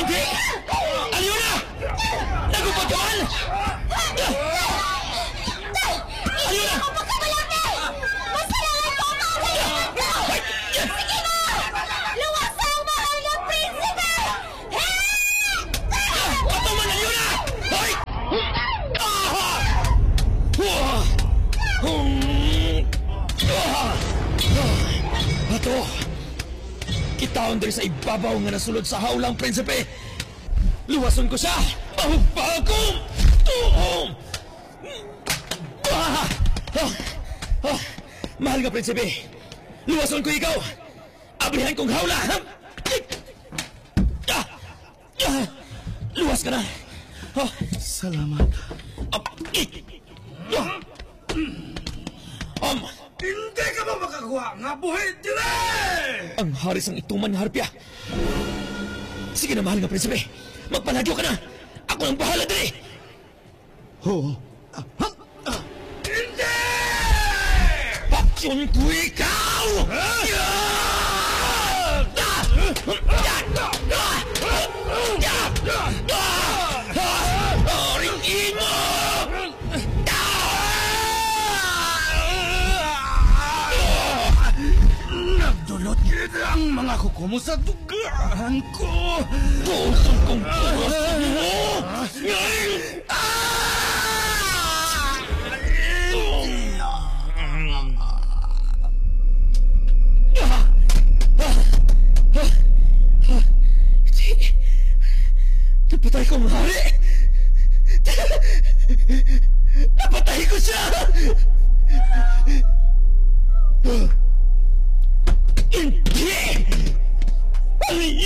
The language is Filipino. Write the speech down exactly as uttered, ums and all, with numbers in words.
Hindi! Aliw na! Nagupagkaan! Aliw na! Masalanan ko ang mga kailangan! Sige na! Luwasa ang mahal ng prinsipe! Wato man! Aliw na! Hoy! Ato! Kitaon diri sa ibabaw nga nasulod sa hawlang prinsipe! Luwason ko siya! Mahupagong! Tuong! Ah! Ah! Ah! Mahal nga prinsipe! Luwason ko ikaw! Abrihan kong hawla! Ah! Ah! Luwas ka na! Ah! Salamat. Ah! Ah! Um, Hindi ka ba makakuha nga buhay dili! ang haris ang ituman nga harpya. Sige na, mahal nga prinsipe. Magpalagyo ka na. Ako ang bahala dali. Oo. Ah, ha? Ah. Hindi! Paksyon ko ikaw! Ringin mo! Nagdulot gid ang mga kuko mo sa dugaan ko. Tusong kong puros mo! Napatay kong hari!